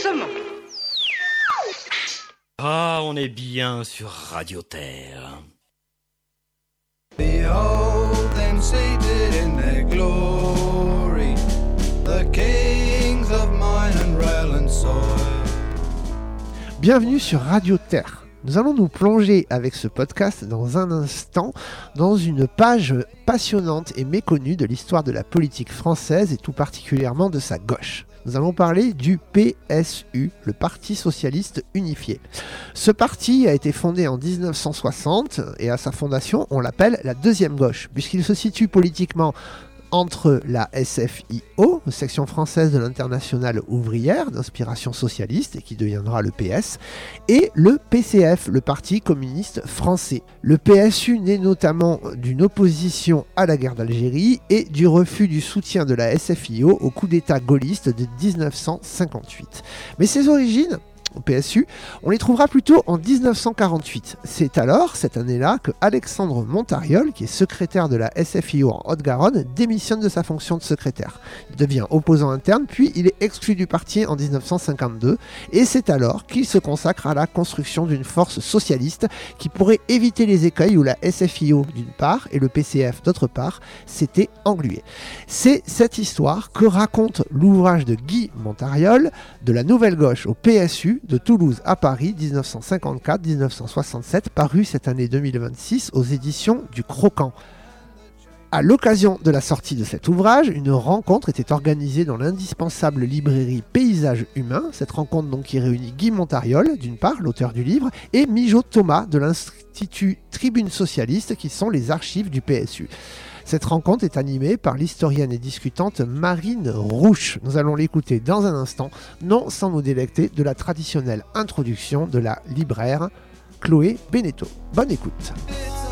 sérieusement. Ah, on est bien sur Radio Terre. Behold them seated in their glory, the kings of mine and rail and soil. Bienvenue sur Radio Terre. Nous allons nous plonger avec ce podcast dans un instant dans une page passionnante et méconnue de l'histoire de la politique française et tout particulièrement de sa gauche. Nous allons parler du PSU, le Parti Socialiste Unifié. Ce parti a été fondé en 1960 et à sa fondation, on l'appelle la deuxième gauche, puisqu'il se situe politiquement entre la SFIO, section française de l'Internationale ouvrière d'inspiration socialiste et qui deviendra le PS, et le PCF, le Parti communiste français. Le PSU naît notamment d'une opposition à la guerre d'Algérie et du refus du soutien de la SFIO au coup d'État gaulliste de 1958. Mais ses origines au PSU, on les trouvera plutôt en 1948. C'est alors, cette année-là, que Alexandre Montariol, qui est secrétaire de la SFIO en Haute-Garonne, démissionne de sa fonction de secrétaire. Il devient opposant interne, puis il est exclu du parti en 1952, et c'est alors qu'il se consacre à la construction d'une force socialiste qui pourrait éviter les écueils où la SFIO d'une part et le PCF d'autre part s'étaient englués. C'est cette histoire que raconte l'ouvrage de Guy Montariol, de la Nouvelle Gauche au PSU, de Toulouse à Paris, 1954-1967, paru cette année 2026 aux éditions du Croquant. À l'occasion de la sortie de cet ouvrage, une rencontre était organisée dans l'indispensable librairie Paysage Humain. Cette rencontre donc qui réunit Guy Montariol, d'une part, l'auteur du livre, et Mijo Thomas de l'Institut Tribune Socialiste, qui sont les archives du PSU. Cette rencontre est animée par l'historienne et discutante Marine Rouche. Nous allons l'écouter dans un instant, non sans nous délecter de la traditionnelle introduction de la libraire Chloé Beneteau. Bonne écoute.